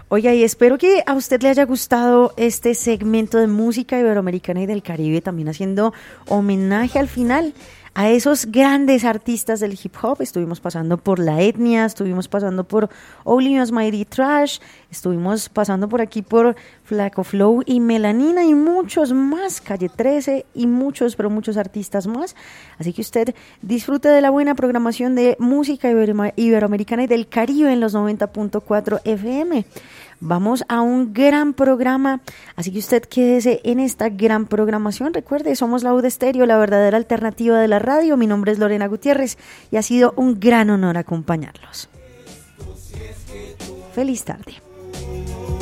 Oiga, y espero que a usted le haya gustado este segmento de música iberoamericana y del Caribe, también haciendo homenaje al final a esos grandes artistas del hip hop. Estuvimos pasando por La Etnia, estuvimos pasando por Only Us Mighty Trash, estuvimos pasando por aquí por Flaco Flow y Melanina y muchos más, Calle 13 y muchos, pero muchos artistas más. Así que usted disfrute de la buena programación de música iberoamericana y del Caribe en los 90.4 FM. Vamos a un gran programa, así que usted quédese en esta gran programación. Recuerde, somos la UD Estéreo, la verdadera alternativa de la radio. Mi nombre es Lorena Gutiérrez y ha sido un gran honor acompañarlos. Feliz tarde.